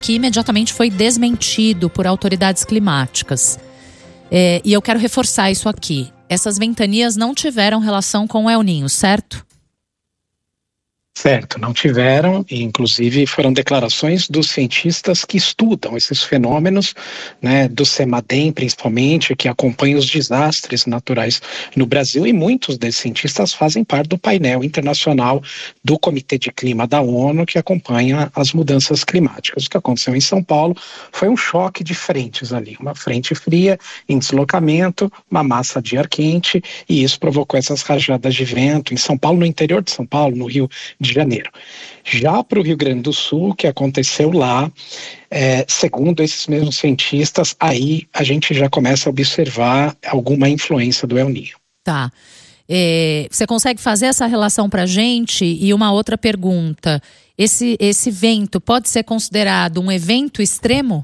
que imediatamente foi desmentido por autoridades climáticas. E eu quero reforçar isso aqui. Essas ventanias não tiveram relação com o El Niño, certo? Certo, não tiveram, e inclusive foram declarações dos cientistas que estudam esses fenômenos, né, do CEMADEM principalmente, que acompanham os desastres naturais no Brasil, e muitos desses cientistas fazem parte do painel internacional do Comitê de Clima da ONU, que acompanha as mudanças climáticas. O que aconteceu em São Paulo foi um choque de frentes ali, uma frente fria em deslocamento, uma massa de ar quente, e isso provocou essas rajadas de vento em São Paulo, no interior de São Paulo, no Rio de Janeiro. Já para o Rio Grande do Sul, o que aconteceu lá, segundo esses mesmos cientistas, aí a gente já começa a observar alguma influência do El Niño. Tá. Você consegue fazer essa relação para a gente? E uma outra pergunta, esse vento pode ser considerado um evento extremo?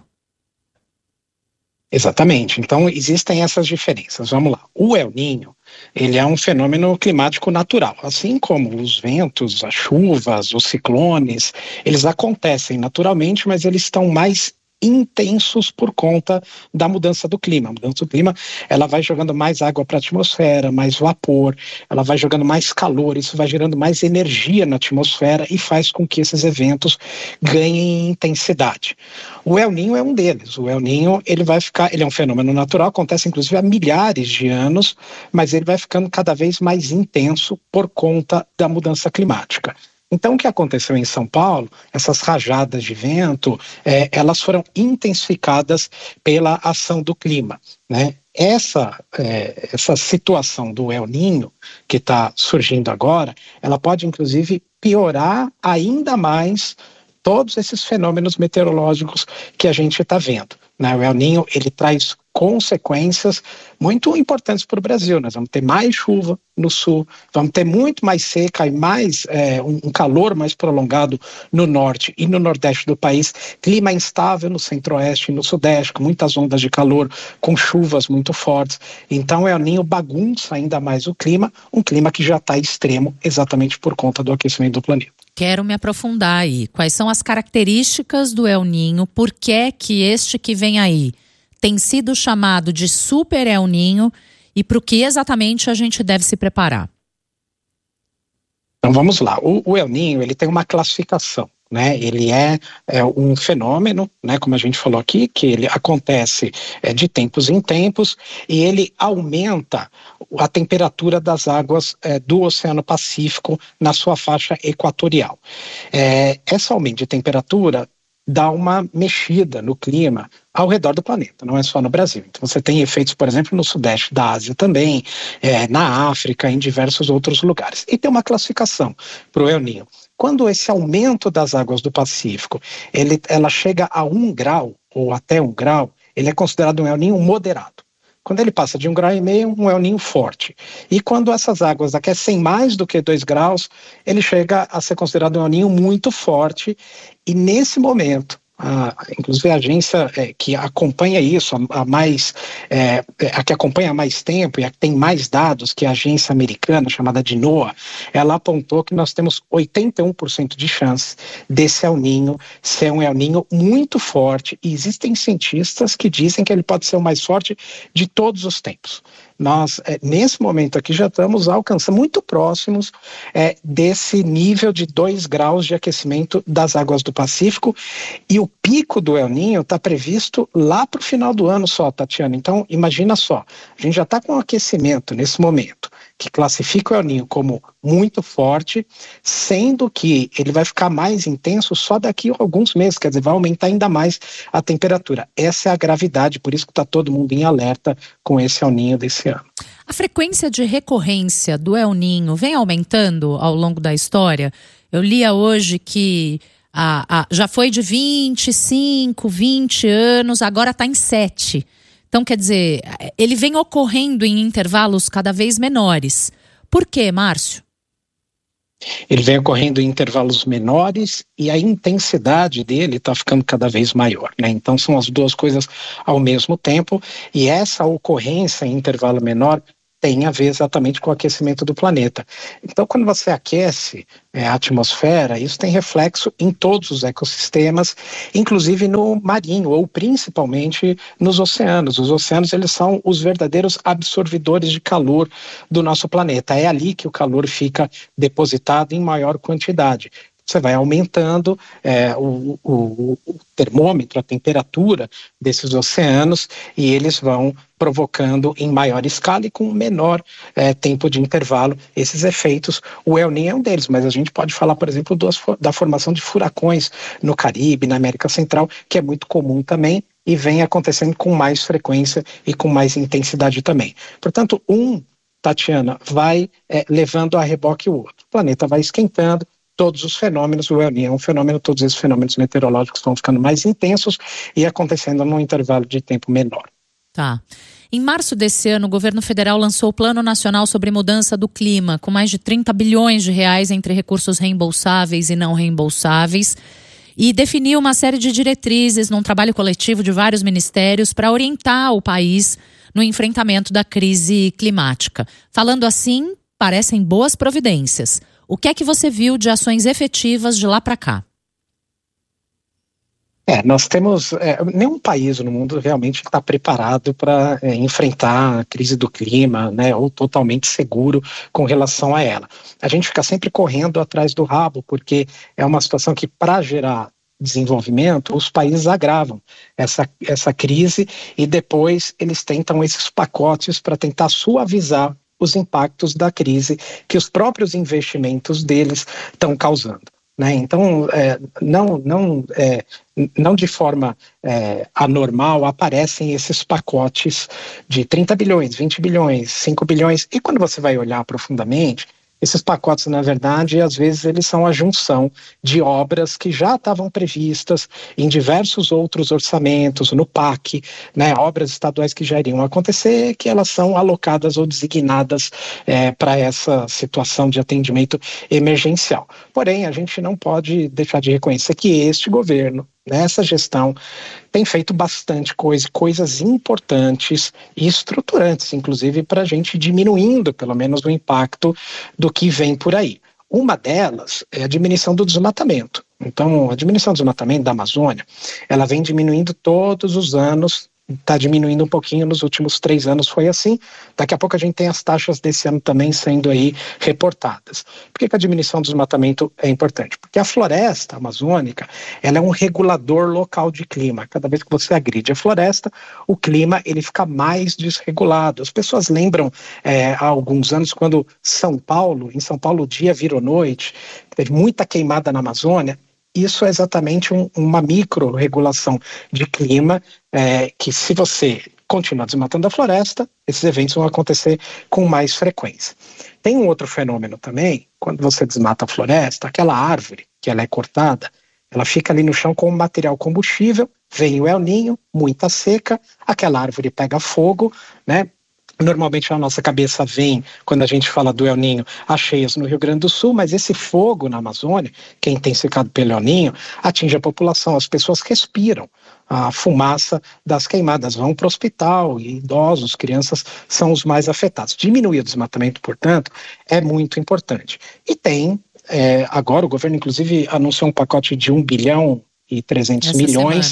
Exatamente, então existem essas diferenças. Vamos lá, o El Niño, ele é um fenômeno climático natural, assim como os ventos, as chuvas, os ciclones, eles acontecem naturalmente, mas eles estão mais intensos por conta da mudança do clima. A mudança do clima, ela vai jogando mais água para a atmosfera, mais vapor, ela vai jogando mais calor, isso vai gerando mais energia na atmosfera e faz com que esses eventos ganhem intensidade. O El Niño é um deles. O El Niño, ele é um fenômeno natural, acontece inclusive há milhares de anos, mas ele vai ficando cada vez mais intenso por conta da mudança climática. Então, o que aconteceu em São Paulo, essas rajadas de vento, elas foram intensificadas pela ação do clima, né? Essa situação do El Niño que está surgindo agora, ela pode, inclusive, piorar ainda mais todos esses fenômenos meteorológicos que a gente está vendo, né? O El Niño, ele traz consequências muito importantes para o Brasil. Nós vamos ter mais chuva no sul, vamos ter muito mais seca e mais um calor mais prolongado no norte e no nordeste do país, clima instável no centro-oeste e no sudeste, com muitas ondas de calor, com chuvas muito fortes. Então o El Niño bagunça ainda mais o clima, um clima que já está extremo exatamente por conta do aquecimento do planeta. Quero me aprofundar aí. Quais são as características do El Niño? Por que este que vem aí tem sido chamado de Super El Niño e para o que exatamente a gente deve se preparar? Então vamos lá, o El Niño, ele tem uma classificação, né? Ele é um fenômeno, né, como a gente falou aqui, que ele acontece de tempos em tempos e ele aumenta a temperatura das águas do Oceano Pacífico na sua faixa equatorial. Esse aumento de temperatura dá uma mexida no clima ao redor do planeta, não é só no Brasil. Então você tem efeitos, por exemplo, no sudeste da Ásia também, na África, em diversos outros lugares. E tem uma classificação para o El Niño. Quando esse aumento das águas do Pacífico, ela chega a 1 grau, ou até 1 grau, ele é considerado um El Niño moderado. Quando ele passa de 1,5 graus, um El Niño forte. E quando essas águas aquecem mais do que 2 graus, ele chega a ser considerado um El Niño muito forte. E nesse momento, inclusive a agência que acompanha isso, a que acompanha há mais tempo e a que tem mais dados, que é a agência americana chamada de NOAA, ela apontou que nós temos 81% de chance desse El Niño ser um El Niño muito forte, e existem cientistas que dizem que ele pode ser o mais forte de todos os tempos. Nós, nesse momento aqui, já estamos alcançando muito próximos desse nível de 2 graus de aquecimento das águas do Pacífico, e o pico do El Niño está previsto lá para o final do ano só, Tatiana. Então, imagina só, a gente já está com aquecimento nesse momento, que classifica o El Niño como muito forte, sendo que ele vai ficar mais intenso só daqui a alguns meses, quer dizer, vai aumentar ainda mais a temperatura. Essa é a gravidade, por isso que está todo mundo em alerta com esse El Niño desse ano. A frequência de recorrência do El Niño vem aumentando ao longo da história? Eu lia hoje que já foi de 25, 20 anos, agora está em 7. Então, quer dizer, ele vem ocorrendo em intervalos cada vez menores. Por quê, Márcio? Ele vem ocorrendo em intervalos menores e a intensidade dele está ficando cada vez maior, né? Então são as duas coisas ao mesmo tempo, e essa ocorrência em intervalo menor tem a ver exatamente com o aquecimento do planeta. Então, quando você aquece a atmosfera, isso tem reflexo em todos os ecossistemas, inclusive no marinho, ou principalmente nos oceanos. Os oceanos, eles são os verdadeiros absorvedores de calor do nosso planeta. É ali que o calor fica depositado em maior quantidade. Você vai aumentando o termômetro, a temperatura desses oceanos, e eles vão provocando em maior escala e com menor tempo de intervalo esses efeitos. O El Niño é um deles, mas a gente pode falar, por exemplo, da formação de furacões no Caribe, na América Central, que é muito comum também e vem acontecendo com mais frequência e com mais intensidade também. Portanto, Tatiana, vai levando a reboque o outro. O planeta vai esquentando, todos os fenômenos, o El Niño é um fenômeno, todos esses fenômenos meteorológicos vão ficando mais intensos e acontecendo num intervalo de tempo menor. Tá. Em março desse ano, o governo federal lançou o Plano Nacional sobre Mudança do Clima, com mais de 30 bilhões de reais entre recursos reembolsáveis e não reembolsáveis, e definiu uma série de diretrizes num trabalho coletivo de vários ministérios para orientar o país no enfrentamento da crise climática. Falando assim, parecem boas providências. O que é que você viu de ações efetivas de lá para cá? Nós temos, nenhum país no mundo realmente está preparado para enfrentar a crise do clima, né, ou totalmente seguro com relação a ela. A gente fica sempre correndo atrás do rabo, porque é uma situação que, para gerar desenvolvimento, os países agravam essa crise e depois eles tentam esses pacotes para tentar suavizar os impactos da crise que os próprios investimentos deles estão causando. Né? Então, não de forma anormal aparecem esses pacotes de 30 bilhões, 20 bilhões, 5 bilhões, e quando você vai olhar profundamente, esses pacotes, na verdade, às vezes eles são a junção de obras que já estavam previstas em diversos outros orçamentos, no PAC, né, obras estaduais que já iriam acontecer, que elas são alocadas ou designadas para essa situação de atendimento emergencial. Porém, a gente não pode deixar de reconhecer que este governo, nessa gestão, tem feito bastante coisas importantes e estruturantes, inclusive para a gente diminuindo, pelo menos, o impacto do que vem por aí. Uma delas é a diminuição do desmatamento. Então, a diminuição do desmatamento da Amazônia, ela vem diminuindo todos os anos, está diminuindo um pouquinho nos últimos 3 anos, foi assim. Daqui a pouco a gente tem as taxas desse ano também sendo aí reportadas. Por que a diminuição do desmatamento é importante? Porque a floresta amazônica, ela é um regulador local de clima. Cada vez que você agride a floresta, o clima ele fica mais desregulado. As pessoas lembram há alguns anos quando em São Paulo o dia virou noite, teve muita queimada na Amazônia. Isso é exatamente uma micro-regulação de clima que, se você continuar desmatando a floresta, esses eventos vão acontecer com mais frequência. Tem um outro fenômeno também, quando você desmata a floresta, aquela árvore que ela é cortada, ela fica ali no chão com material combustível, vem o El Niño, muita seca, aquela árvore pega fogo, né? Normalmente na nossa cabeça vem, quando a gente fala do El Niño, as cheias no Rio Grande do Sul, mas esse fogo na Amazônia, que é intensificado pelo El Niño, atinge a população, as pessoas respiram a fumaça das queimadas, vão para o hospital, e idosos, crianças são os mais afetados. Diminuir o desmatamento, portanto, é muito importante. E tem, agora o governo inclusive anunciou um pacote de 1 bilhão e 300 milhões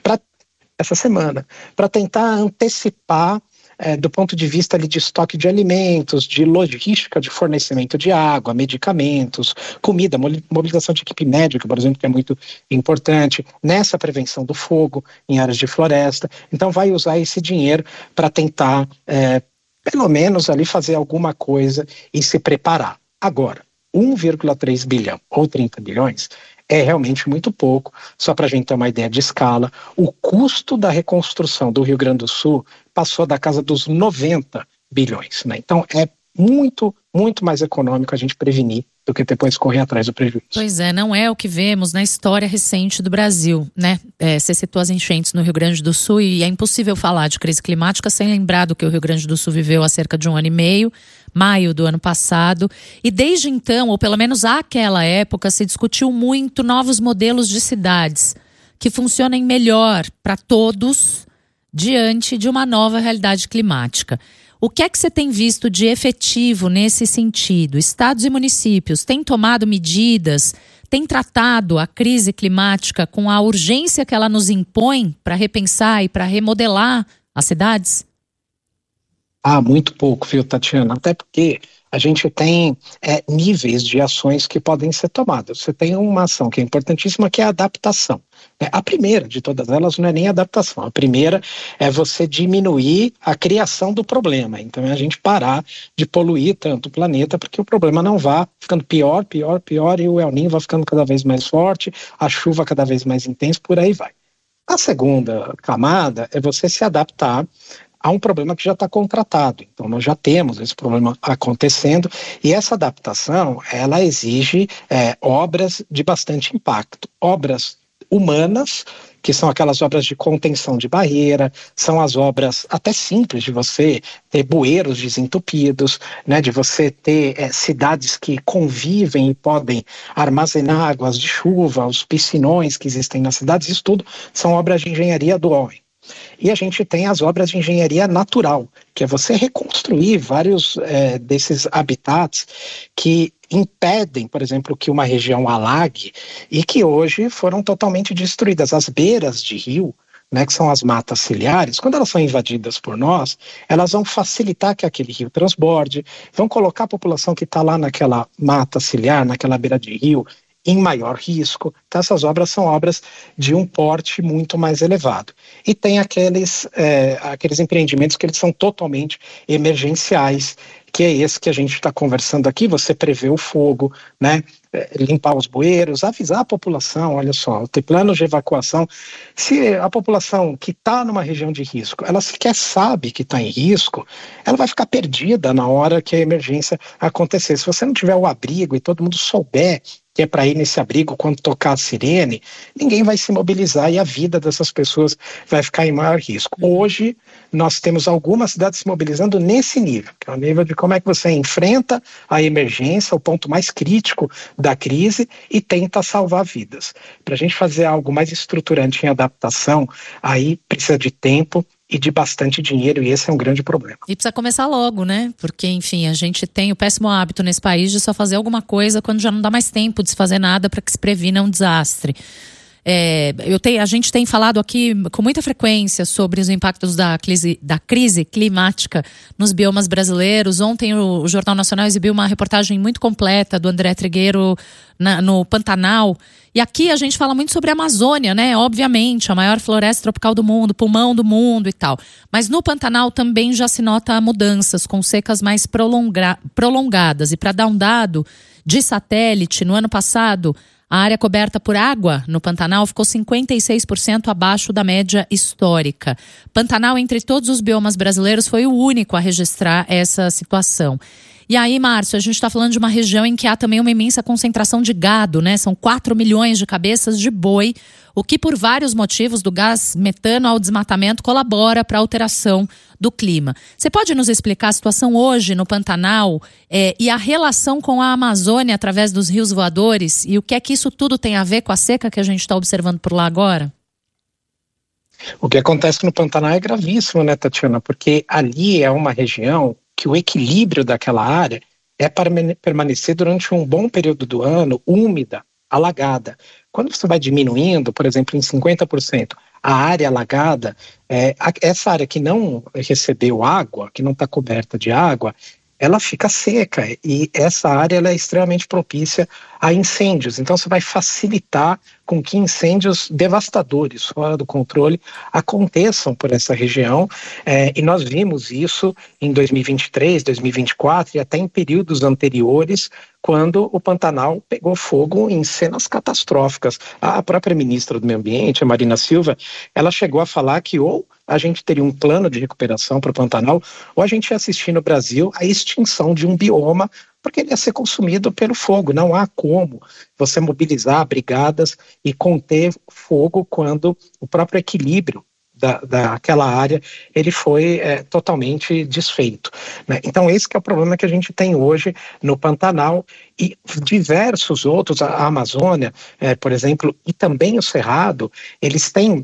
essa semana, para tentar antecipar do ponto de vista ali, de estoque de alimentos, de logística de fornecimento de água, medicamentos, comida, mobilização de equipe médica, por exemplo, que é muito importante, nessa prevenção do fogo em áreas de floresta. Então vai usar esse dinheiro para tentar, pelo menos ali fazer alguma coisa e se preparar. Agora, 1,3 bilhão ou 30 bilhões é realmente muito pouco. Só para a gente ter uma ideia de escala, o custo da reconstrução do Rio Grande do Sul passou da casa dos 90 bilhões. Né? Então é muito, muito mais econômico a gente prevenir do que depois correr atrás do prejuízo. Pois é, não é o que vemos na história recente do Brasil, né? Você citou as enchentes no Rio Grande do Sul e é impossível falar de crise climática sem lembrar do que o Rio Grande do Sul viveu há cerca de 1 ano e meio, maio do ano passado. E desde então, ou pelo menos àquela época, se discutiu muito novos modelos de cidades que funcionem melhor para todos diante de uma nova realidade climática. O que é que você tem visto de efetivo nesse sentido? Estados e municípios têm tomado medidas, têm tratado a crise climática com a urgência que ela nos impõe para repensar e para remodelar as cidades? Muito pouco, viu, Tatiana? Até porque a gente tem níveis de ações que podem ser tomadas. Você tem uma ação que é importantíssima, que é a adaptação. A primeira de todas elas não é nem adaptação. A primeira é você diminuir a criação do problema. Então é a gente parar de poluir tanto o planeta, porque o problema não vá ficando pior, pior, pior, e o El Niño vai ficando cada vez mais forte, a chuva cada vez mais intensa, por aí vai. A segunda camada é você se adaptar a um problema que já está contratado. Então, nós já temos esse problema acontecendo e essa adaptação, ela exige obras de bastante impacto. Obras humanas, que são aquelas obras de contenção de barreira, são as obras até simples de você ter bueiros desentupidos, né, de você ter cidades que convivem e podem armazenar águas de chuva, os piscinões que existem nas cidades, isso tudo são obras de engenharia do homem. E a gente tem as obras de engenharia natural, que é você reconstruir vários desses habitats que impedem, por exemplo, que uma região alague e que hoje foram totalmente destruídas. As beiras de rio, né, que são as matas ciliares, quando elas são invadidas por nós, elas vão facilitar que aquele rio transborde, vão colocar a população que está lá naquela mata ciliar, naquela beira de rio, em maior risco. Então essas obras são obras de um porte muito mais elevado. E tem aqueles empreendimentos que eles são totalmente emergenciais, que é esse que a gente está conversando aqui, você prevê o fogo, né? Limpar os bueiros, avisar a população, olha só, ter planos de evacuação. Se a população que está numa região de risco, ela sequer sabe que está em risco, ela vai ficar perdida na hora que a emergência acontecer. Se você não tiver o abrigo e todo mundo souber que é para ir nesse abrigo quando tocar a sirene, ninguém vai se mobilizar e a vida dessas pessoas vai ficar em maior risco. Hoje, nós temos algumas cidades se mobilizando nesse nível, que é o nível de como é que você enfrenta a emergência, o ponto mais crítico da crise, e tenta salvar vidas. Para a gente fazer algo mais estruturante em adaptação, aí precisa de tempo e de bastante dinheiro, e esse é um grande problema. E precisa começar logo, né? Porque, enfim, a gente tem o péssimo hábito nesse país de só fazer alguma coisa quando já não dá mais tempo de se fazer nada para que se previna um desastre. A gente tem falado aqui com muita frequência sobre os impactos da crise climática nos biomas brasileiros. Ontem o Jornal Nacional exibiu uma reportagem muito completa do André Trigueiro no Pantanal. E aqui a gente fala muito sobre a Amazônia, né? Obviamente, a maior floresta tropical do mundo, pulmão do mundo e tal. Mas no Pantanal também já se nota mudanças, com secas mais prolongadas. E para dar um dado de satélite, no ano passado, a área coberta por água no Pantanal ficou 56% abaixo da média histórica. Pantanal, entre todos os biomas brasileiros, foi o único a registrar essa situação. E aí, Márcio, a gente está falando de uma região em que há também uma imensa concentração de gado, né? São 4 milhões de cabeças de boi, o que por vários motivos, do gás metano ao desmatamento, colabora para a alteração do clima. Você pode nos explicar a situação hoje no Pantanal e a relação com a Amazônia através dos rios voadores e o que é que isso tudo tem a ver com a seca que a gente está observando por lá agora? O que acontece no Pantanal é gravíssimo, né, Tatiana? Porque ali é uma região que o equilíbrio daquela área é para permanecer durante um bom período do ano úmida, alagada. Quando você vai diminuindo, por exemplo, em 50%, a área alagada, essa área que não recebeu água, que não está coberta de água, ela fica seca e essa área ela é extremamente propícia a incêndios. Então você vai facilitar com que incêndios devastadores, fora do controle, aconteçam por essa região. E nós vimos isso em 2023, 2024 e até em períodos anteriores, quando o Pantanal pegou fogo em cenas catastróficas. A própria ministra do Meio Ambiente, a Marina Silva, ela chegou a falar que ou a gente teria um plano de recuperação para o Pantanal, ou a gente ia assistir no Brasil a extinção de um bioma, porque ele ia ser consumido pelo fogo. Não há como você mobilizar brigadas e conter fogo quando o próprio equilíbrio daquela área ele foi totalmente desfeito, né? Então esse que é o problema que a gente tem hoje no Pantanal e diversos outros, a Amazônia, por exemplo, e também o Cerrado, eles têm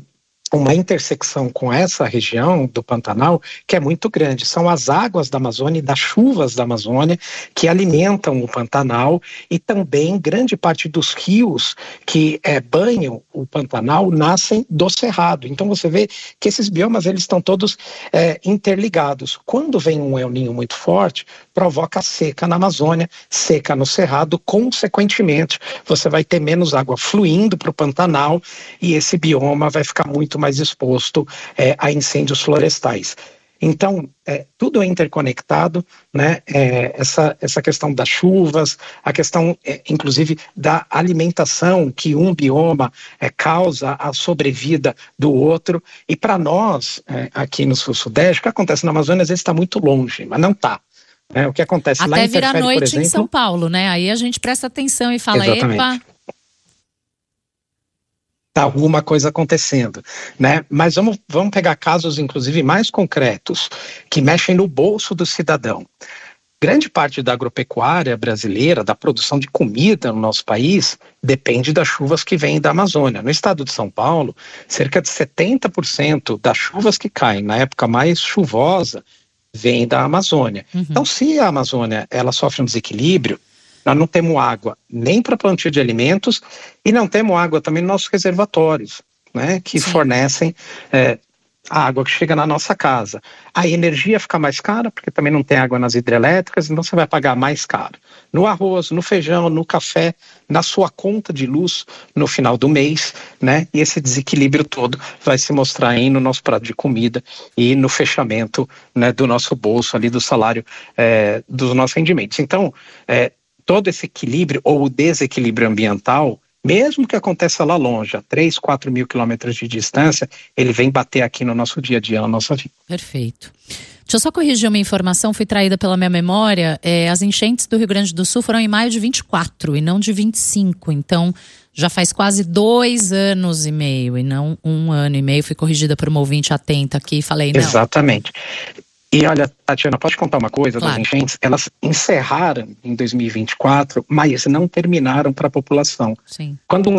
uma intersecção com essa região do Pantanal que é muito grande. São as águas da Amazônia e das chuvas da Amazônia que alimentam o Pantanal, e também grande parte dos rios que banham o Pantanal nascem do Cerrado. Então você vê que esses biomas eles estão todos interligados. Quando vem um El Niño muito forte, provoca seca na Amazônia, seca no Cerrado, consequentemente você vai ter menos água fluindo para o Pantanal e esse bioma vai ficar muito mais exposto a incêndios florestais. Então, tudo é interconectado, né? Essa questão das chuvas, a questão, inclusive, da alimentação que um bioma causa a sobrevida do outro. E para nós, aqui no Sul-Sudeste, o que acontece na Amazônia às vezes está muito longe, mas não está. O que acontece até lá interfere, virar noite, por exemplo, em São Paulo, né? Aí a gente presta atenção e fala, exatamente. Epa... Tá alguma coisa acontecendo, né? Mas vamos pegar casos, inclusive, mais concretos, que mexem no bolso do cidadão. Grande parte da agropecuária brasileira, da produção de comida no nosso país, depende das chuvas que vêm da Amazônia. No estado de São Paulo, cerca de 70% das chuvas que caem na época mais chuvosa vem da Amazônia. Uhum. Então, se a Amazônia ela sofre um desequilíbrio, nós não temos água nem para plantio de alimentos e não temos água também nos nossos reservatórios, né, que Sim. fornecem a água que chega na nossa casa. A energia fica mais cara, porque também não tem água nas hidrelétricas, então você vai pagar mais caro. No arroz, no feijão, no café, na sua conta de luz no final do mês, né? E esse desequilíbrio todo vai se mostrar aí no nosso prato de comida e no fechamento, né, do nosso bolso ali, do salário dos nossos rendimentos. Então, todo esse equilíbrio ou o desequilíbrio ambiental, mesmo que aconteça lá longe, a 3, 4 mil quilômetros de distância, ele vem bater aqui no nosso dia a dia, na nossa vida. Perfeito. Deixa eu só corrigir uma informação, fui traída pela minha memória. As enchentes do Rio Grande do Sul foram em maio de 24 e não de 25. Então, já faz quase 2 anos e meio e não 1 ano e meio. Fui corrigida por uma ouvinte atenta aqui e falei não. Exatamente. E olha, Tatiana, posso contar uma coisa claro. Das enchentes? Elas encerraram em 2024, mas não terminaram para a população. Sim. Quando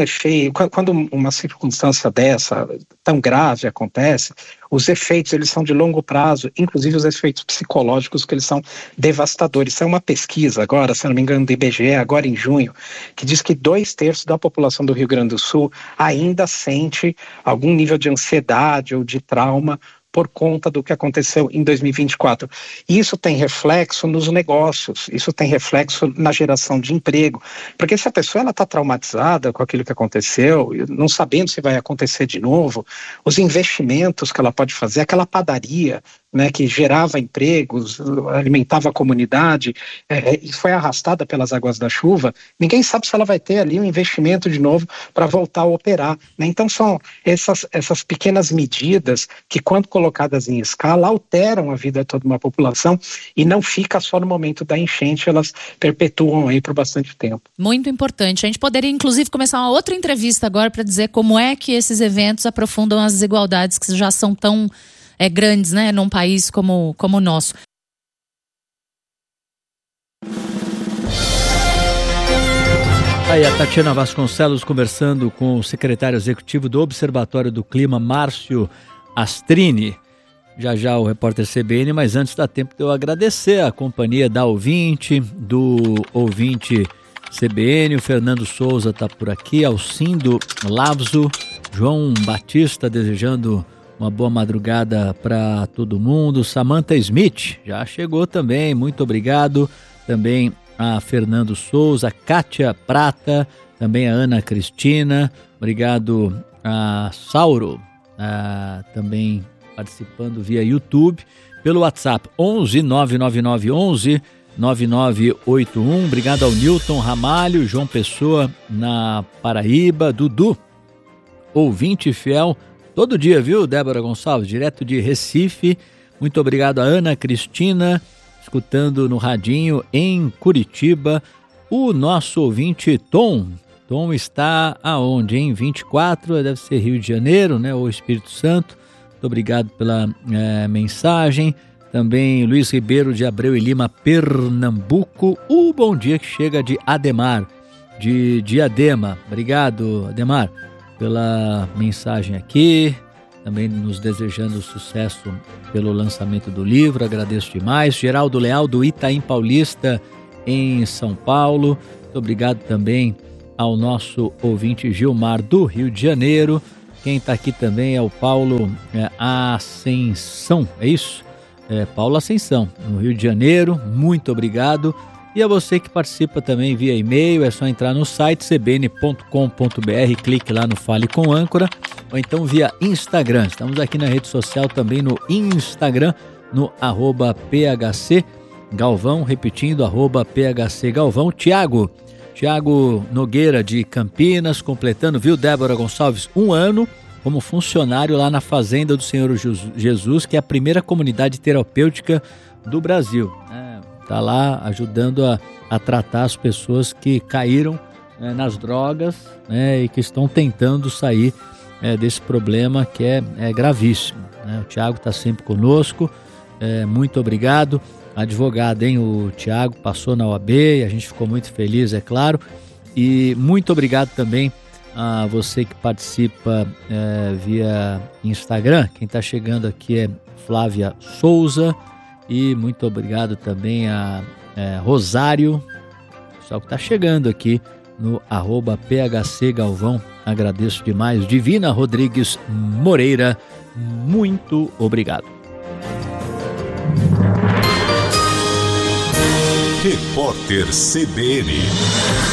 uma circunstância dessa, tão grave, acontece, os efeitos eles são de longo prazo, inclusive os efeitos psicológicos, que eles são devastadores. Isso é uma pesquisa agora, se não me engano, do IBGE, agora em junho, que diz que 2/3 da população do Rio Grande do Sul ainda sente algum nível de ansiedade ou de trauma por conta do que aconteceu em 2024. Isso tem reflexo nos negócios, isso tem reflexo na geração de emprego, porque se a pessoa está traumatizada com aquilo que aconteceu, não sabendo se vai acontecer de novo, os investimentos que ela pode fazer, aquela padaria, né, que gerava empregos, alimentava a comunidade, e foi arrastada pelas águas da chuva, ninguém sabe se ela vai ter ali um investimento de novo para voltar a operar, né? Então são essas pequenas medidas que, quando colocadas em escala, alteram a vida de toda uma população e não fica só no momento da enchente, elas perpetuam aí por bastante tempo. Muito importante. A gente poderia, inclusive, começar uma outra entrevista agora para dizer como é que esses eventos aprofundam as desigualdades que já são tão grandes, né, num país como o nosso. Aí a Tatiana Vasconcelos conversando com o secretário executivo do Observatório do Clima, Márcio Astrini. Já o repórter CBN, mas antes dá tempo de eu agradecer a companhia da ouvinte, do ouvinte CBN, o Fernando Souza está por aqui, Alcindo Lavzo, João Batista desejando uma boa madrugada para todo mundo. Samantha Smith já chegou também, muito obrigado. Também a Fernando Souza, Kátia Prata, também a Ana Cristina, obrigado a Sauro, também participando via YouTube, pelo WhatsApp 11 999 11 9981. Obrigado ao Newton Ramalho, João Pessoa na Paraíba, Dudu, ouvinte fiel todo dia, viu, Débora Gonçalves, direto de Recife. Muito obrigado a Ana Cristina, escutando no radinho em Curitiba. O nosso ouvinte Tom está aonde, hein? 24, deve ser Rio de Janeiro, né, ou Espírito Santo. Muito obrigado pela mensagem. Também Luiz Ribeiro de Abreu e Lima, Pernambuco. O bom dia que chega de Ademar, de Diadema. Obrigado, Ademar, pela mensagem aqui. também nos desejando sucesso pelo lançamento do livro, agradeço demais. Geraldo Leal, do Itaim Paulista, em São Paulo. Muito obrigado também ao nosso ouvinte Gilmar, do Rio de Janeiro. Quem está aqui também é o Paulo Ascensão, é isso? Paulo Ascensão, no Rio de Janeiro, muito obrigado. E a você que participa também via e-mail, é só entrar no site cbn.com.br, clique lá no Fale com Âncora, ou então via Instagram. Estamos aqui na rede social também no Instagram, no @PHC Galvão, repetindo, @PHC Galvão. Tiago Nogueira, de Campinas, completando, viu, Débora Gonçalves, 1 ano como funcionário lá na Fazenda do Senhor Jesus, que é a primeira comunidade terapêutica do Brasil. Está lá ajudando a tratar as pessoas que caíram nas drogas, e que estão tentando sair desse problema que é gravíssimo. O Tiago está sempre conosco, muito obrigado. Advogado, hein? O Tiago passou na OAB e a gente ficou muito feliz, é claro. E muito obrigado também a você que participa via Instagram. Quem está chegando aqui é Flávia Souza. E muito obrigado também a Rosário, pessoal que está chegando aqui no @PHC Galvão. Agradeço demais. Divina Rodrigues Moreira, muito obrigado. Repórter CBN.